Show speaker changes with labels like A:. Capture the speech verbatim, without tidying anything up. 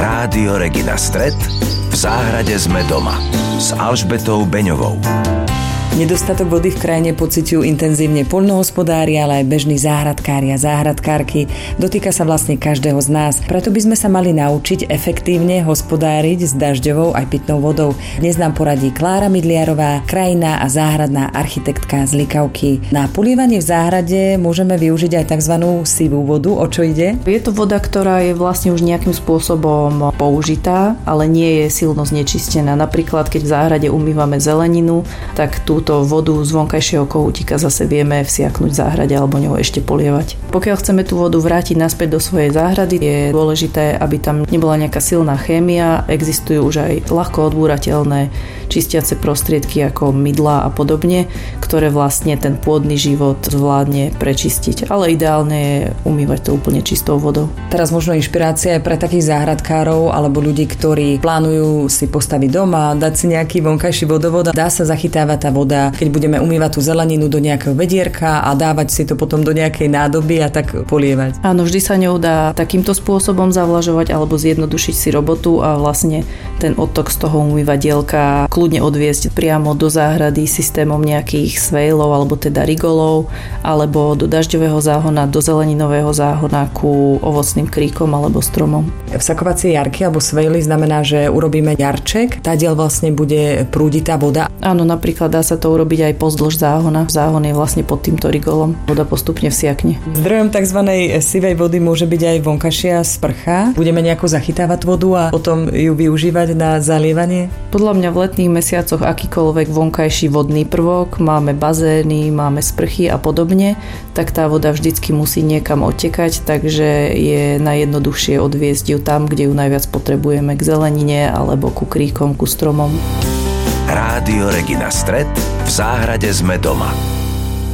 A: Rádio Regina Stret, v záhrade sme doma s Alžbetou Beňovou.
B: Nedostatok vody v krajine pociťujú intenzívne poľnohospodári, ale aj bežní záhradkári a záhradkárky. Dotýka sa vlastne každého z nás. Preto by sme sa mali naučiť efektívne hospodáriť s dažďovou aj pitnou vodou. Dnes nám poradí Klára Midliarová, krajinná a záhradná architektka z Likavky. Na polievanie v záhrade môžeme využiť aj tzv. Sivú vodu. O čo ide?
C: Je to voda, ktorá je vlastne už nejakým spôsobom použitá, ale nie je silno znečistená. Napríklad, keď v záhrade umývame zeleninu, tak tú túto vodu z vonkajšieho kohútika zase vieme vsiaknuť v záhrade alebo ňou ešte polievať. Pokiaľ chceme tú vodu vrátiť naspäť do svojej záhrady, je dôležité, aby tam nebola nejaká silná chémia. Existujú už aj ľahko odbúrateľné čistiace prostriedky ako mydlá a podobne, ktoré vlastne ten pôdny život zvládne prečistiť. Ale ideálne je umývať to úplne čistou vodou.
B: Teraz možno inšpirácia aj pre takých záhradkárov alebo ľudí, ktorí plánujú si postaviť doma, dať si nejaký vonkajší vodovod. Dá sa zachytávať tá voda, keď budeme umývať tú zeleninu do nejakého vedierka a dávať si to potom do nejakej nádoby a tak polievať.
C: Áno, vždy sa ňou dá takýmto spôsobom zavlažovať alebo zjednodušiť si robotu a vlastne ten odtok z toho umývadielka kľudne odviesť priamo do záhrady systémom nejakých svejlov alebo teda rigolov alebo do dažďového záhona, do zeleninového záhona ku ovocným kríkom alebo stromom.
B: Vsakovacie jarky alebo svejly znamená, že urobíme jarček, tadiaľ vlastne bude prúdiť tá voda.
C: Áno, napríklad dá sa to urobiť aj pozdĺž záhona. Záhon je vlastne pod týmto rigolom. Voda postupne vsiakne.
B: Zdrojom tzv. Sivej vody môže byť aj vonkajšia sprcha. Budeme nejako zachytávať vodu a potom ju využívať na zalievanie?
C: Podľa mňa v letných mesiacoch akýkoľvek vonkajší vodný prvok, máme bazény, máme sprchy a podobne, tak tá voda vždycky musí niekam odtekať, takže je najjednoduchšie odviesť ju tam, kde ju najviac potrebujeme, k zelenine alebo ku kríkom, ku stromom.
A: Rádio Regina Stret, v záhrade sme doma.